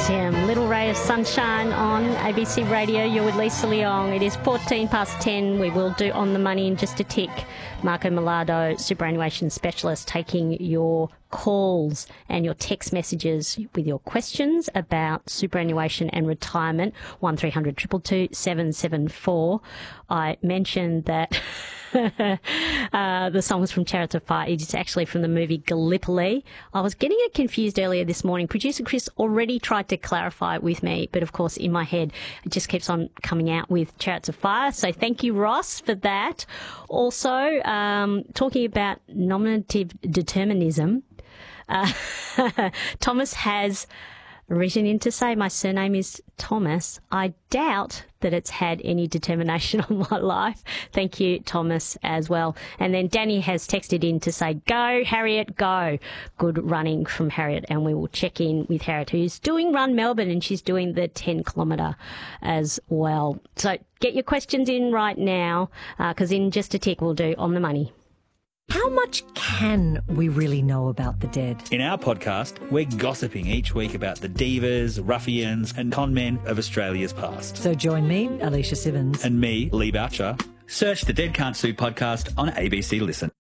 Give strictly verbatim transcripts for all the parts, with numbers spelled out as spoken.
Tim, Little Ray of Sunshine on A B C Radio. You're with Lisa Leong. It is fourteen past ten. We will do On the Money in just a tick. Marco Millardo, superannuation specialist, taking your calls and your text messages with your questions about superannuation and retirement. one three hundred two two two seven seven four. I mentioned that uh, the song was from Chariots of Fire. It is actually from the movie Gallipoli. I was getting it confused earlier this morning. Producer Chris already tried to clarify it with me, but of course in my head it just keeps on coming out with Chariots of Fire. So thank you, Ross, for that. Also, um, talking about nominative determinism, uh, Thomas has written in to say my surname is Thomas. I doubt that it's had any determination on my life. Thank you, Thomas, as well. And then Danny has texted in to say, go, Harriet, go. Good running from Harriet. And we will check in with Harriet, who's doing Run Melbourne, and she's doing the ten kilometre as well. So get your questions in right now, because uh, in just a tick we'll do On the Money. How much can we really know about the dead? In our podcast, we're gossiping each week about the divas, ruffians and con men of Australia's past. So join me, Alicia Simmons. And me, Lee Boucher. Search the Dead Can't Sue podcast on A B C Listen.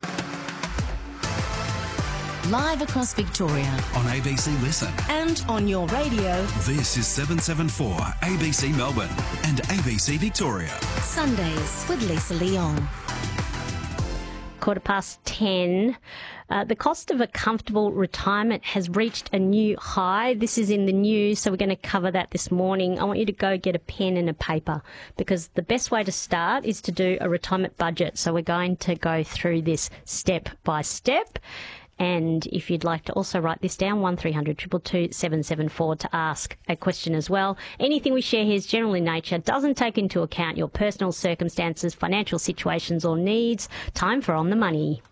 Live across Victoria. On A B C Listen. And on your radio. This is seven seven four A B C Melbourne and A B C Victoria. Sundays with Lisa Leong. Quarter past ten. Uh, the cost of a comfortable retirement has reached a new high. This is in the news, so we're going to cover that this morning. I want you to go get a pen and a paper, because the best way to start is to do a retirement budget. So we're going to go through this step by step. And if you'd like to also write this down, one three hundred two two two seven seven four to ask a question as well. Anything we share here is general in nature, doesn't take into account your personal circumstances, financial situations or needs. Time for On the Money.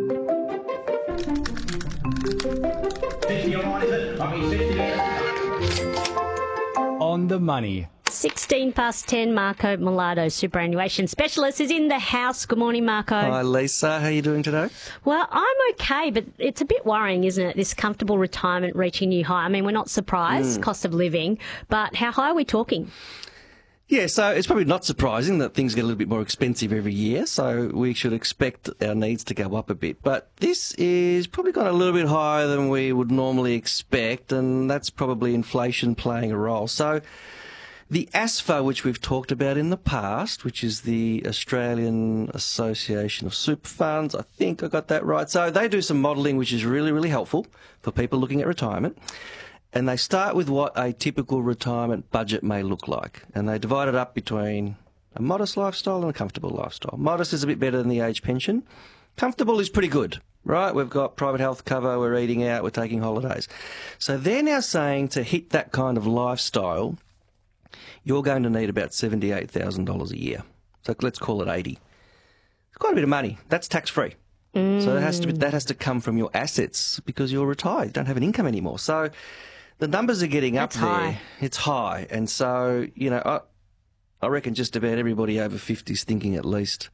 On the Money. sixteen past ten, Marco Millardo, superannuation specialist, is in the house. Good morning, Marco. Hi, Lisa. How are you doing today? Well, I'm okay, but it's a bit worrying, isn't it, this comfortable retirement reaching new high? I mean, we're not surprised, mm. cost of living, but how high are we talking? Yeah, so it's probably not surprising that things get a little bit more expensive every year, so we should expect our needs to go up a bit. But this is probably gone a little bit higher than we would normally expect, and that's probably inflation playing a role. So the A S F O, which we've talked about in the past, which is the Australian Association of Super Funds, I think I got that right. So they do some modelling which is really, really helpful for people looking at retirement. And they start with what a typical retirement budget may look like. And they divide it up between a modest lifestyle and a comfortable lifestyle. Modest is a bit better than the age pension. Comfortable is pretty good, right? We've got private health cover, we're eating out, we're taking holidays. So they're now saying to hit that kind of lifestyle, you're going to need about seventy-eight thousand dollars a year. So let's call it eighty. It's quite a bit of money. That's tax-free. Mm. So that has to be, that has to come from your assets because you're retired. You don't have an income anymore. So the numbers are getting That's up there. High. It's high. And so, you know, I, I reckon just about everybody over fifty is thinking at least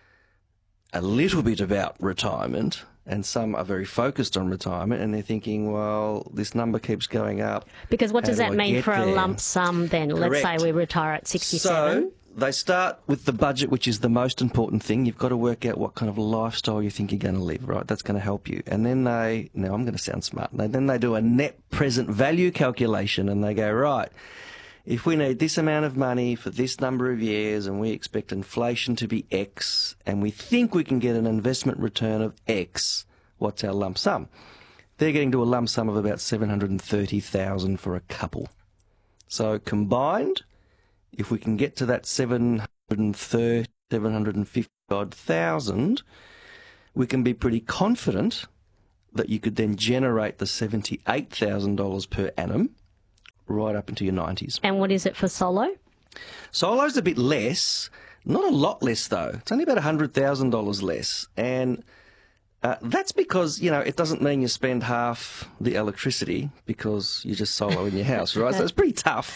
a little bit about retirement. And some are very focused on retirement, and they're thinking, well, this number keeps going up. Because what does How that do I mean get for a there? lump sum then? Correct. Let's say we retire at sixty-seven. So they start with the budget, which is the most important thing. You've got to work out what kind of lifestyle you think you're going to live, right? That's going to help you. And then they, now I'm going to sound smart, and then they do a net present value calculation, and they go, right, if we need this amount of money for this number of years and we expect inflation to be X and we think we can get an investment return of X, what's our lump sum? They're getting to a lump sum of about seven hundred thirty thousand dollars for a couple. So combined, if we can get to that seven hundred thirty, seven hundred fifty odd thousand, we can be pretty confident that you could then generate the seventy-eight thousand dollars per annum right up into your nineties. And what is it for solo? Solo's a bit less, not a lot less though. It's only about one hundred thousand dollars less. And uh, that's because, you know, it doesn't mean you spend half the electricity because you just solo in your house, right? So it's pretty tough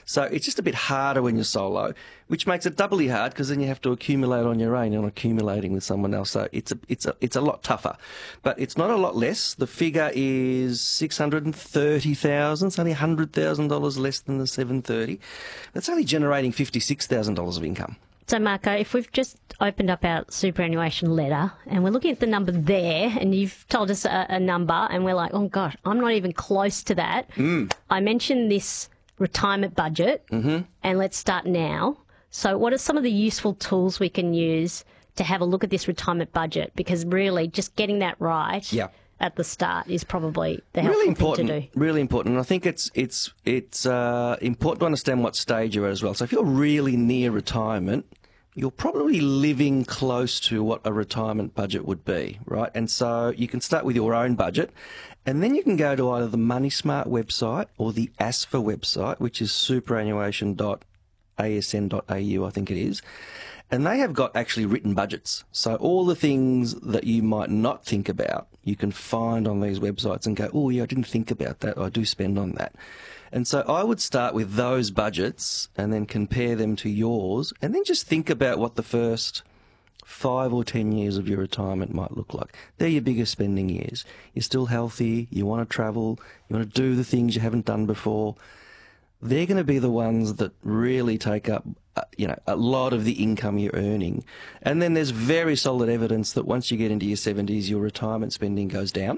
So it's just a bit harder when you're solo, which makes it doubly hard because then you have to accumulate on your own. You're not accumulating with someone else. So it's a, it's a, it's a lot tougher. But it's not a lot less. The figure is six hundred thirty thousand dollars. It's only one hundred thousand dollars less than the seven hundred thirty thousand dollars. That's only generating fifty-six thousand dollars of income. So, Marco, if we've just opened up our superannuation letter and we're looking at the number there and you've told us a, a number and we're like, oh, gosh, I'm not even close to that. Mm. I mentioned this retirement budget mm-hmm. and let's start now. So what are some of the useful tools we can use to have a look at this retirement budget? Because really just getting that right yeah. at the start is probably the helpful really important, thing to do. Really important. And I think it's it's it's uh, important to understand what stage you're at as well. So if you're really near retirement, you're probably living close to what a retirement budget would be, right? And so you can start with your own budget, and then you can go to either the MoneySmart website or the A S F A website, which is superannuation dot a s n dot a u, I think it is. And they have got actually written budgets. So all the things that you might not think about, you can find on these websites and go, oh, yeah, I didn't think about that. I do spend on that. And so I would start with those budgets and then compare them to yours and then just think about what the first five or ten years of your retirement might look like. They're your biggest spending years. You're still healthy, you want to travel, you want to do the things you haven't done before. They're going to be the ones that really take up, uh, you know, a lot of the income you're earning. And then there's very solid evidence that once you get into your seventies, your retirement spending goes down.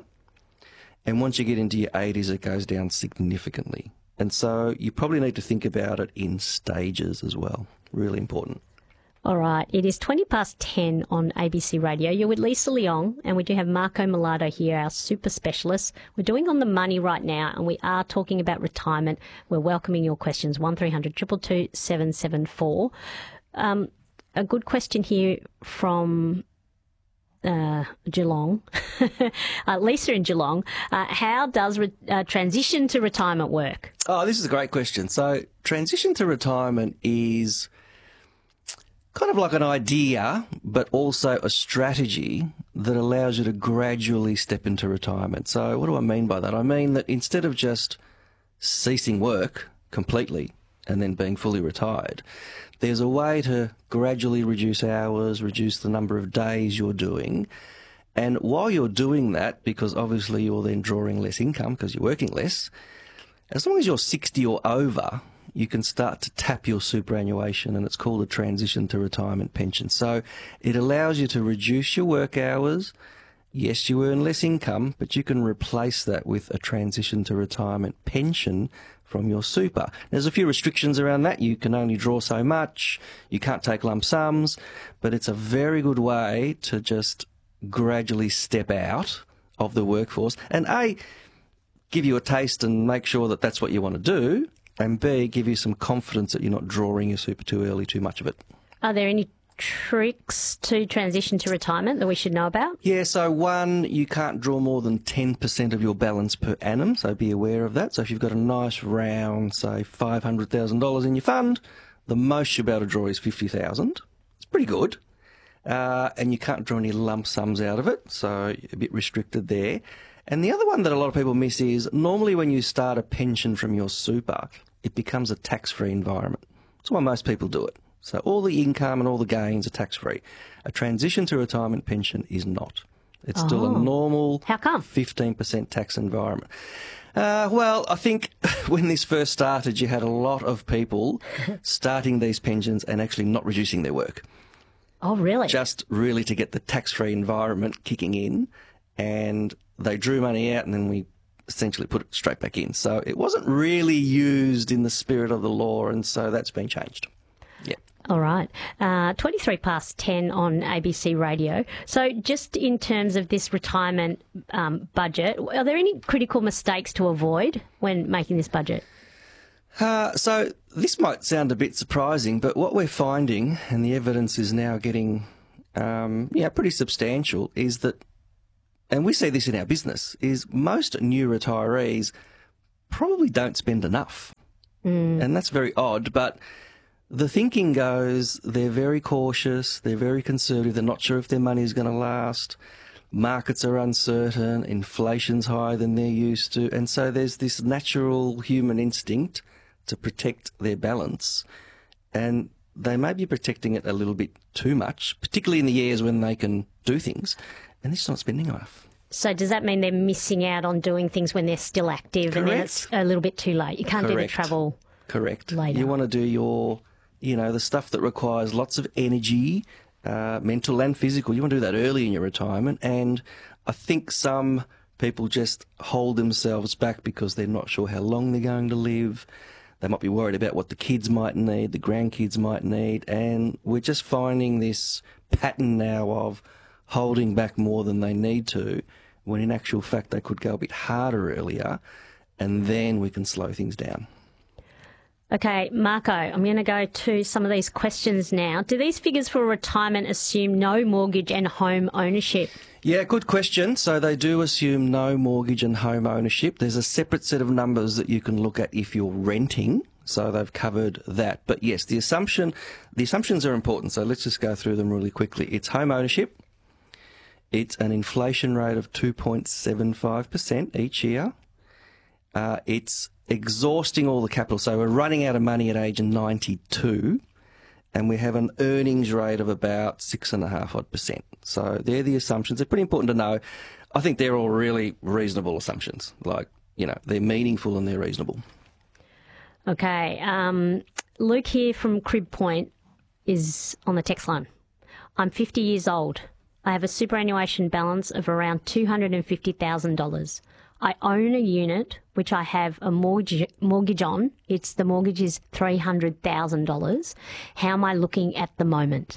And once you get into your eighties, it goes down significantly. And so you probably need to think about it in stages as well. Really important. All right. It is twenty past ten on A B C Radio. You're with Lisa Leong, and we do have Marco Millardo here, our super specialist. We're doing On the Money right now, and we are talking about retirement. We're welcoming your questions, one three hundred two two two seven seven four. Um, a good question here from uh, Geelong. uh, Lisa in Geelong. Uh, how does re- uh, transition to retirement work? Oh, this is a great question. So transition to retirement is kind of like an idea, but also a strategy that allows you to gradually step into retirement. So what do I mean by that? I mean that instead of just ceasing work completely and then being fully retired, there's a way to gradually reduce hours, reduce the number of days you're doing. And while you're doing that, because obviously you're then drawing less income because you're working less, as long as you're sixty or over, you can start to tap your superannuation, and it's called a transition to retirement pension. So it allows you to reduce your work hours. Yes, you earn less income, but you can replace that with a transition to retirement pension from your super. There's a few restrictions around that. You can only draw so much. You can't take lump sums, but it's a very good way to just gradually step out of the workforce and A, give you a taste and make sure that that's what you want to do, and B, give you some confidence that you're not drawing your super too early, too much of it. Are there any tricks to transition to retirement that we should know about? Yeah, so one, you can't draw more than ten percent of your balance per annum, so be aware of that. So if you've got a nice round, say, five hundred thousand dollars in your fund, the most you'll be able to draw is fifty thousand dollars. It's pretty good. Uh, and you can't draw any lump sums out of it, so a bit restricted there. And the other one that a lot of people miss is normally when you start a pension from your super, it becomes a tax-free environment. That's why most people do it. So all the income and all the gains are tax-free. A transition to retirement pension is not. It's oh. still a normal How come? fifteen percent tax environment. Uh, well, I think when this first started, you had a lot of people starting these pensions and actually not reducing their work. Oh, really? Just really to get the tax-free environment kicking in, and they drew money out and then we essentially put it straight back in. So it wasn't really used in the spirit of the law, and so that's been changed. Yeah. All right. Uh, twenty-three past ten on A B C Radio. So just in terms of this retirement um, budget, are there any critical mistakes to avoid when making this budget? Uh, so this might sound a bit surprising, but what we're finding, and the evidence is now getting um, yeah, pretty substantial, is that, and we see this in our business, is most new retirees probably don't spend enough. Mm. And that's very odd, but the thinking goes they're very cautious, they're very conservative, they're not sure if their money is going to last, markets are uncertain, inflation's higher than they're used to, and so there's this natural human instinct to protect their balance, and they may be protecting it a little bit too much, particularly in the years when they can do things, and they're just not spending enough. So does that mean they're missing out on doing things when they're still active? And then it's a little bit too late? You can't do the Correct. travel Correct. later. You want to do your, you know, the stuff that requires lots of energy, uh, mental and physical. You want to do that early in your retirement. And I think some people just hold themselves back because they're not sure how long they're going to live. They might be worried about what the kids might need, the grandkids might need. And we're just finding this pattern now of holding back more than they need to, when in actual fact they could go a bit harder earlier, and then we can slow things down. Okay, Marco, I'm going to go to some of these questions now. Do these figures for retirement assume no mortgage and home ownership? Yeah, good question. So they do assume no mortgage and home ownership. There's a separate set of numbers that you can look at if you're renting. So they've covered that. But yes, the assumption, the assumptions are important. So let's just go through them really quickly. It's home ownership. It's an inflation rate of two point seven five percent each year. Uh, it's exhausting all the capital. So we're running out of money at age ninety-two, and we have an earnings rate of about six and a half odd percent. So they're the assumptions. They're pretty important to know. I think they're all really reasonable assumptions. Like, you know, they're meaningful and they're reasonable. Okay, um, Luke here from Crib Point is on the text line. I'm fifty years old. I have a superannuation balance of around two hundred fifty thousand dollars. I own a unit which I have a mortgage mortgage on. It's the mortgage is three hundred thousand dollars. How am I looking at the moment?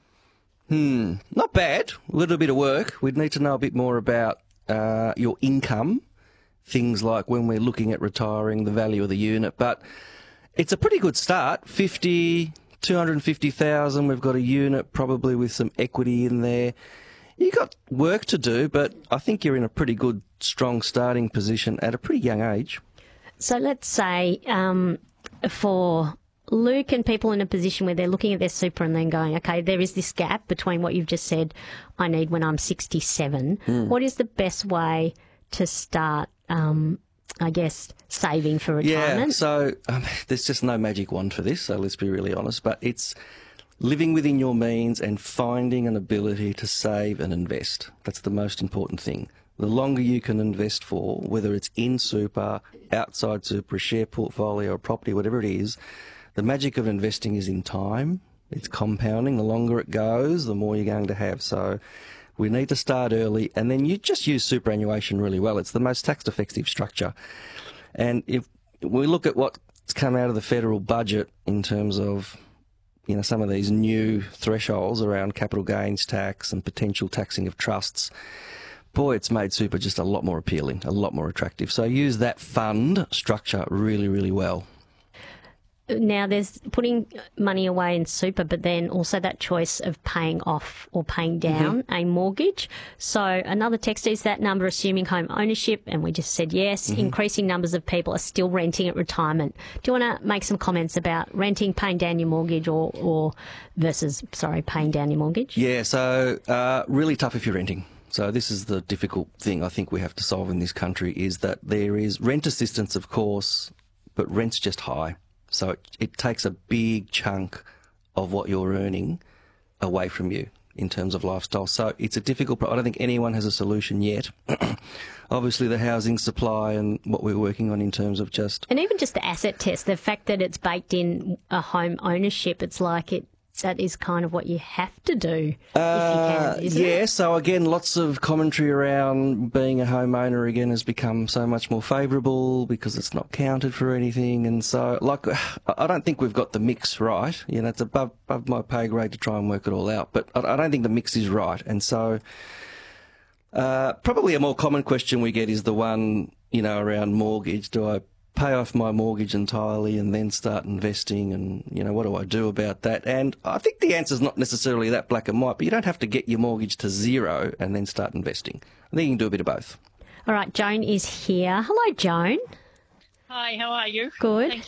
Hmm, not bad. A little bit of work. We'd need to know a bit more about uh, your income, things like when we're looking at retiring, the value of the unit. But it's a pretty good start. fifty, two hundred fifty thousand. We've got a unit probably with some equity in there. You've got work to do, but I think you're in a pretty good, strong starting position at a pretty young age. So let's say um, for Luke and people in a position where they're looking at their super and then going, okay, there is this gap between what you've just said I need when I'm sixty-seven. Mm. What is the best way to start, um, I guess, saving for retirement? Yeah, so um, there's just no magic wand for this, so let's be really honest, but it's living within your means and finding an ability to save and invest. That's the most important thing. The longer you can invest for, whether it's in super, outside super, a share portfolio, or property, whatever it is, the magic of investing is in time. It's compounding. The longer it goes, the more you're going to have. So we need to start early, and then you just use superannuation really well. It's the most tax-effective structure. And if we look at what's come out of the federal budget in terms of, you know, some of these new thresholds around capital gains tax and potential taxing of trusts, boy, it's made super just a lot more appealing, a lot more attractive. So use that fund structure really, really well. Now, there's putting money away in super, but then also that choice of paying off or paying down mm-hmm. a mortgage. So another text is that number assuming home ownership, and we just said yes. Mm-hmm. Increasing numbers of people are still renting at retirement. Do you want to make some comments about renting, paying down your mortgage, or, or versus, sorry, paying down your mortgage? Yeah, so uh, really tough if you're renting. So this is the difficult thing I think we have to solve in this country, is that there is rent assistance, of course, but rent's just high. So it, it takes a big chunk of what you're earning away from you in terms of lifestyle. So it's a difficult problem. I don't think anyone has a solution yet. Obviously, the housing supply and what we're working on in terms of just... And even just the asset test, the fact that it's baked in a home ownership, it's like it that is kind of what you have to do uh, if you can, isn't yeah, it? So again, lots of commentary around being a homeowner again has become so much more favourable because it's not counted for anything. And so, like, I don't think we've got the mix right. You know, it's above, above my pay grade to try and work it all out. But I, I don't think the mix is right. And so uh, probably a more common question we get is the one, you know, around mortgage. Do I pay off my mortgage entirely and then start investing, and, you know, what do I do about that? And I think the answer is not necessarily that black and white, but you don't have to get your mortgage to zero and then start investing. I think you can do a bit of both. All right, Joan is here. Hello, Joan. Hi, how are you? Good. Thank